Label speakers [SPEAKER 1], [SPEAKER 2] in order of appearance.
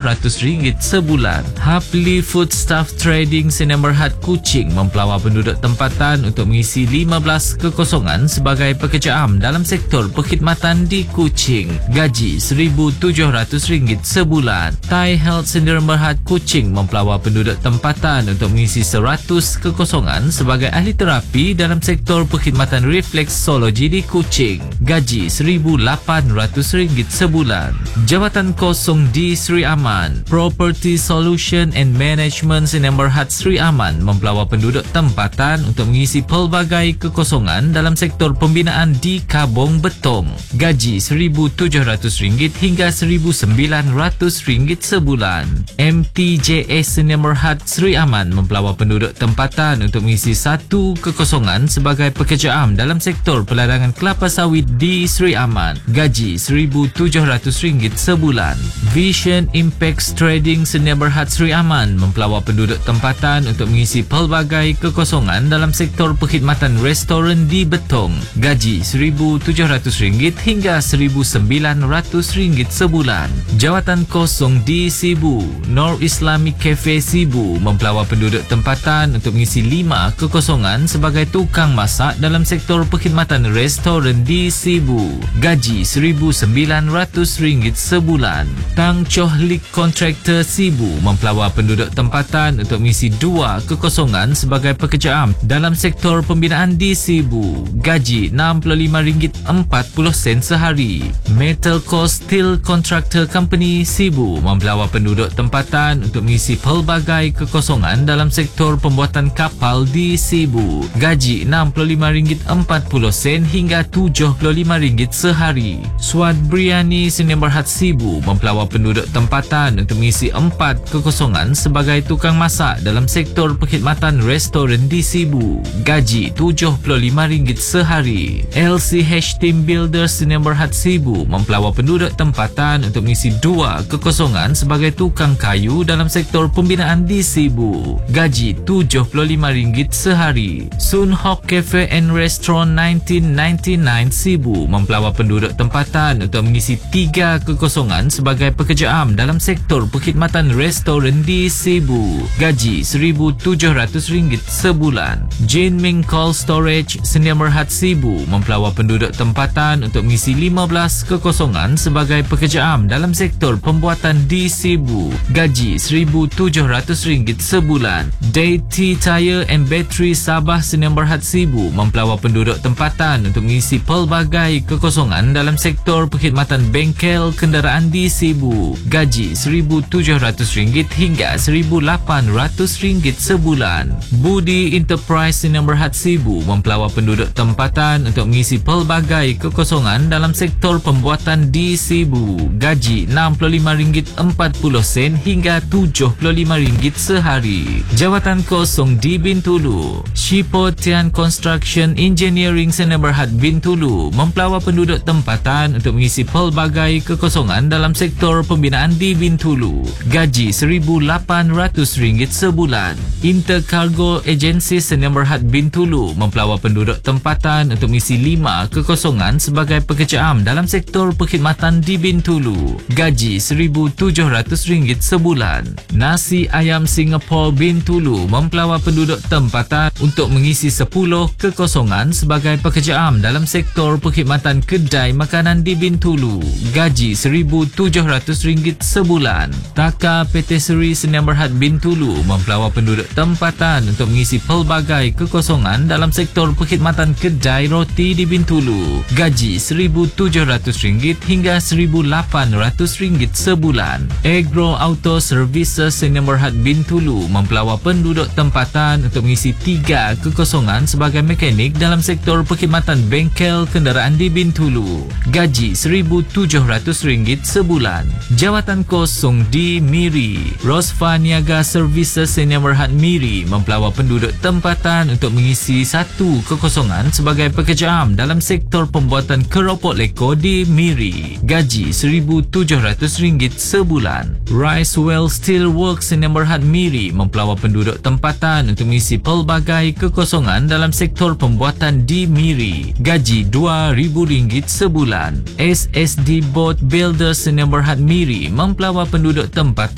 [SPEAKER 1] RM7,700 sebulan. Hapli Foodstuff Trading Sdn Bhd Kuching mempelawar penduduk tempatan untuk mengisi 15 kekosongan sebagai pekerja am dalam sektor perkhidmatan di Kuching. Gaji RM1,700 sebulan. Thai Health Sdn Bhd Kuching mempelawar penduduk tempatan untuk mengisi 100 kekosongan sebagai ahli terapi dalam sektor perkhidmatan refleksologi di Kuching. Gaji RM1,800 sebulan. Jawatan kosong di Sri Aman. Property Solution and Management Sdn Bhd Sri Aman mempelawar penduduk tempatan untuk mengisi pelbagai kekosongan dalam sektor pembinaan di Kabong Betong. Gaji RM1,700 hingga RM1,900 sebulan. MTJS Sdn Bhd Sri Aman mempelawar penduduk tempatan untuk mengisi satu kekosongan sebagai pekerja am dalam sektor peladangan kelapa sawit di Sri Aman. Gaji RM1,700 sebulan. Vision Impacts Trading Sdn Bhd Sri Aman mempelawar penduduk tempatan untuk mengisi pelbagai kekosongan dalam sektor perkhidmatan restoran di Betong. Gaji RM1,700 hingga RM1,900 sebulan. Jawatan kosong di Sibu. Nor Islamic Cafe Sibu mempelawar penduduk tempatan untuk mengisi 5 kekosongan sebagai tukang masak dalam sektor perkhidmatan restoran di Sibu. Gaji RM1,900 sebulan. Tang Choh Lik Contractor Sibu mempelawar penduduk tempatan untuk mengisi 2 kekosongan sebagai pekerja am dalam sektor pembinaan di Sibu. Gaji RM65.40 sehari. Metal Coast Steel Contractor Company Sibu mempelawar penduduk tempatan untuk mengisi pelbagai kekosongan dalam sektor pembuatan kapal di Sibu. Gaji RM65.40 hingga RM75 sehari. Swat Briani Sdn Bhd Sibu mempelawar penduduk tempatan untuk mengisi 4 kekosongan sebagai tukang masak dalam sektor perkhidmatan restoran di Sibu. Gaji RM75 sehari. LCH Team Builders Sdn Bhd Sibu mempelawar penduduk tempatan untuk mengisi 2 kekosongan sebagai tukang kayu dalam sektor pembinaan di Sibu. Gaji RM75 sehari. Sun Hock Cafe and Restaurant 1999 Sibu mempelawar penduduk tempatan untuk mengisi 3 kekosongan sebagai pekerja am dalam sektor perkhidmatan restoran di Sibu. Gaji RM1,700 sebulan. Jane Ming Cold Storage Sdn Bhd Sibu mempelawar penduduk tempatan untuk mengisi 15 kekosongan sebagai pekerja am dalam sektor pembuatan di Sibu. Gaji RM1,700 sebulan. Deity Tire and Battery Sabah Sdn Bhd Sibu mempelawar penduduk tempatan untuk mengisi pelbagai kekosongan dalam sektor perkhidmatan bengkel kenderaan di Sibu. Gaji RM1,700 hingga RM1,800 sebulan. Budi Enterprise Sdn Bhd Sibu mempelawar penduduk tempatan untuk mengisi pelbagai kekosongan dalam sektor pembuatan di Sibu. Gaji RM65.40 hingga RM75 sehari. Jawatan kosong di Bintulu. Shipo Tian Construction Engineering Sdn Bhd Bintulu mempelawar penduduk tempatan untuk mengisi pelbagai kekosongan dalam sektor pembinaan di Bintulu. Gaji RM1,800 sebulan. Intercargo Agency Sdn Bhd Bintulu mempelawar penduduk tempatan untuk mengisi 5 kekosongan sebagai pekerja am dalam sektor perkhidmatan di Bintulu. Gaji RM1,700 sebulan. Nasi Ayam Singapore Bintulu mempelawar penduduk tempatan untuk mengisi 10 kekosongan sebagai pekerja am dalam sektor perkhidmatan kedai makanan di Bintulu. Gaji RM1,700 sebulan. Taka Patisserie Sdn Bhd Bintulu mempelawar penduduk tempatan untuk mengisi pelbagai kekosongan dalam sektor perkhidmatan kedai roti di Bintulu. Gaji RM1,700 hingga RM1,800 sebulan. Agro Auto Services Sdn Bhd Bintulu mempelawar penduduk tempatan untuk mengisi 3 kekosongan sebagai mekanik dalam sektor perkhidmatan bengkel kenderaan di Bintulu. Gaji RM1,700 sebulan. Jawatan kosong di Miri. Rosfa Niaga Services Sdn Bhd Miri mempelawar penduduk tempatan untuk mengisi 1 kekosongan sebagai pekerja am dalam sektor pembuatan keropok leko di Miri. Gaji RM1,700 sebulan. Ricewell Steelworks Sdn Bhd Miri mempelawar penduduk tempatan untuk mengisi pelbagai kekosongan dalam sektor pembuatan di Miri. Gaji RM2,000 sebulan. SSD Boat Builders Sdn Bhd Miri mempelawar penduduk tempatan